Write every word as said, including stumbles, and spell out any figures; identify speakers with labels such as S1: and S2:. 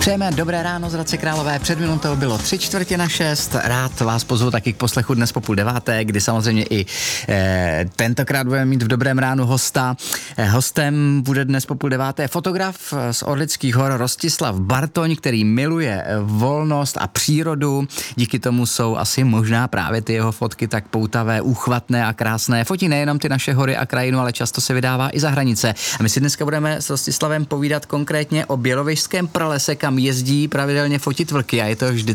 S1: Přejeme dobré ráno z Hradce Králové. Před minutou bylo tři čtvrtě na šest. Rád vás pozvu taky k poslechu dnes po půl deváté, kdy samozřejmě i eh, tentokrát budeme mít v dobrém ránu hosta. Eh, hostem bude dnes po půl deváté fotograf z Orlických hor Rostislav Bartoň, který miluje volnost a přírodu. Díky tomu jsou asi možná právě ty jeho fotky tak poutavé, úchvatné a krásné. Fotí nejenom ty naše hory a krajinu, ale často se vydává i za hranice. A my si dneska budeme s Rostislavem povídat konkrétně o Bělověžském pralese, kam jezdí pravidelně fotit vlky a je to vždy